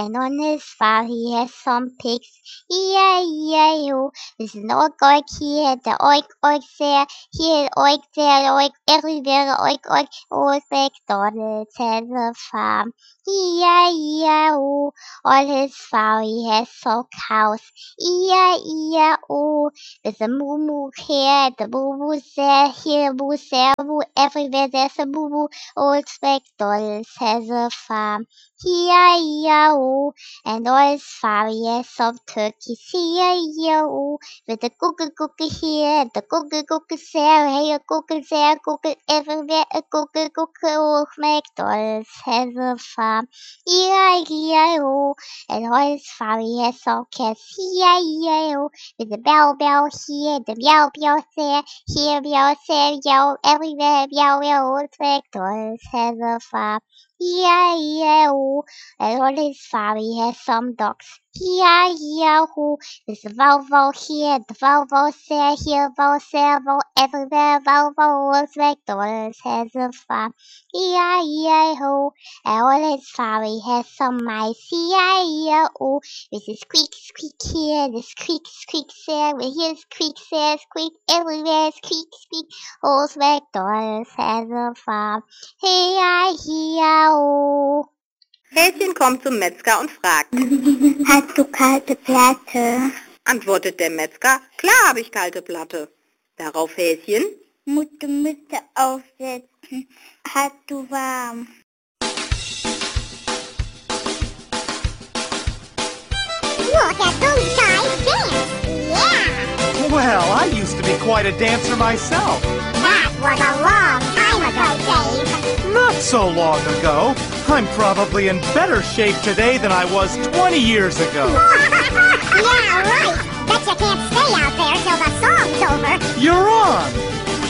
And on his farm he has some pigs. E-I-E-I-O. There's an oink here, the oink there, here oink there, oink everywhere, oink. Old MacDonald has a farm. E-I-E-I-O. On his farm he has some cows. E-I-E-I-O. There's a moo here, the moo there, here moo there, moo everywhere. There's a moo. Old MacDonald has a farm. E-I-E-I-O. And on his farm he has some turkeys. E-I-E-I-O. With the google here, the google there, here google there, google everywhere, a google. Old MacDonald has a farm. E-I-E-I-O. And on his farm he has some cats. E-I-E-I-O. With the bell here, the meow there, here meow there, meow everywhere, meow. Old MacDonald has a farm. E-I-E-I-O. And on his farm he has some dogs. E-I-E-I-O. There's a vow here, the vow there, here vow there, vow everywhere, vow. Old MacDonald has a farm. E-I-E-I-O. And on his farm he has some mice. E-I-E-I-O. This is squeak here, this squeak there, we hear squeak there, squeak everywhere, squeak. Old MacDonald has a farm. E-I-E-I-O. Häschen kommt zum Metzger und fragt: Hast du kalte Platte? Antwortet der Metzger: Klar habe ich kalte Platte. Darauf Häschen: Mütze aufsetzen. Hast du warm? Look at those guys dance! Yeah! Well, I used to be quite a dancer myself. That was a long time ago, Dave. Not so long ago. I'm probably in better shape today than I was 20 years ago. Yeah, right. Bet you can't stay out there till the song's over. You're